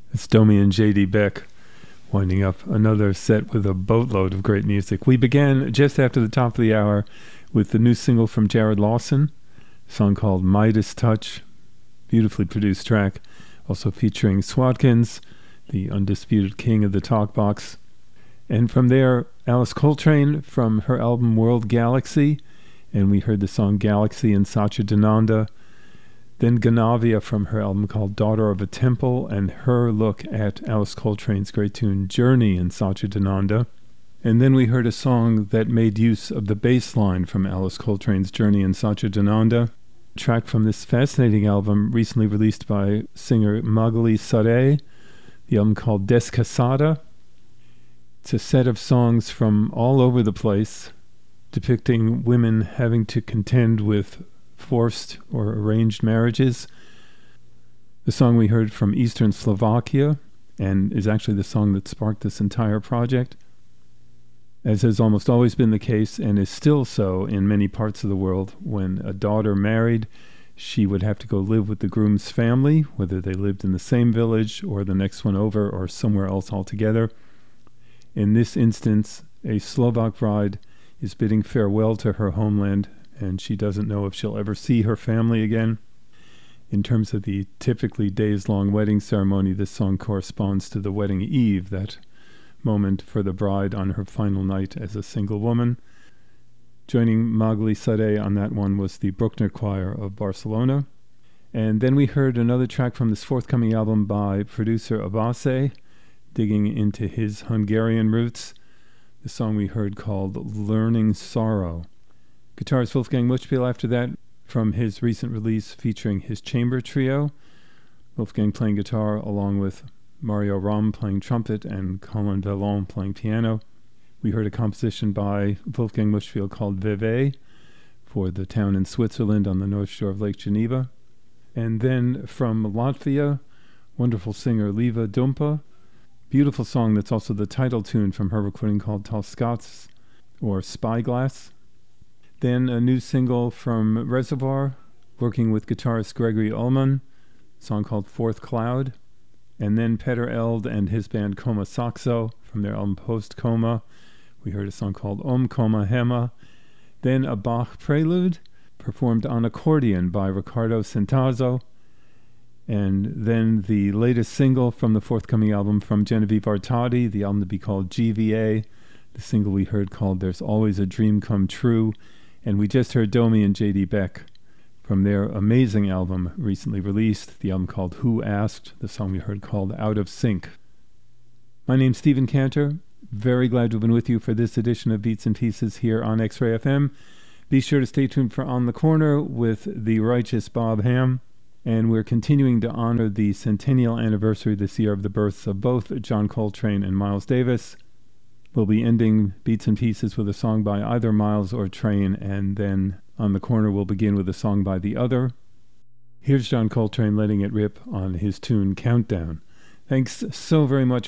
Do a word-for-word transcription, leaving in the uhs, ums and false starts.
It's Domi and J D Beck winding up another set with a boatload of great music. We began just after the top of the hour with the new single from Jared Lawson, a song called Midas Touch, beautifully produced track, also featuring Swatkins, the undisputed king of the talk box. And from there, Alice Coltrane from her album World Galaxy, and we heard the song Galaxy and Satchidananda. Then Ganavia from her album called Daughter of a Temple, and her look at Alice Coltrane's great tune Journey in Satchidananda. And then we heard a song that made use of the bass line from Alice Coltrane's Journey in Satchidananda, a track from this fascinating album recently released by singer Magali Sare, the album called Descasada. It's a set of songs from all over the place, depicting women having to contend with forced or arranged marriages. The song we heard from Eastern Slovakia, and is actually the song that sparked this entire project. As has almost always been the case, and is still so in many parts of the world, when a daughter married, she would have to go live with the groom's family, whether they lived in the same village or the next one over or somewhere else altogether. In this instance, a Slovak bride is bidding farewell to her homeland, and she doesn't know if she'll ever see her family again. In terms of the typically days-long wedding ceremony, this song corresponds to the wedding eve, that moment for the bride on her final night as a single woman. Joining Magali Sare on that one was the Bruckner Choir of Barcelona. And then we heard another track from this forthcoming album by producer Abase, digging into his Hungarian roots. The song we heard called Learning Sorrow. Guitarist Wolfgang Muchspiel after that, from his recent release featuring his chamber trio. Wolfgang playing guitar along with Mario Rom playing trumpet and Colin Vallon playing piano. We heard a composition by Wolfgang Muchspiel called Vevey for the town in Switzerland on the north shore of Lake Geneva. And then from Latvia, wonderful singer Liva Dumpa. Beautiful song that's also the title tune from her recording called Talskats, or Spyglass. Then a new single from Reservoir, working with guitarist Gregory Ullman, a song called Fourth Cloud. And then Peter Eld and his band Coma Saxo from their album Post Coma. We heard a song called Om Coma Hema. Then a Bach prelude, performed on accordion by Ricardo Centazzo. And then the latest single from the forthcoming album from Genevieve Artadi, the album to be called G V A. The single we heard called There's Always a Dream Come True. And we just heard Domi and J D Beck from their amazing album recently released, the album called Who Asked, the song we heard called Out of Sync. My name's Stephen Cantor. Very glad to have been with you for this edition of Beats and Pieces here on X-Ray F M. Be sure to stay tuned for On the Corner with the righteous Bob Ham. And we're continuing to honor the centennial anniversary this year of the births of both John Coltrane and Miles Davis. We'll be ending Beats and Pieces with a song by either Miles or Train, and then On the Corner we'll begin with a song by the other. Here's John Coltrane letting it rip on his tune Countdown. Thanks so very much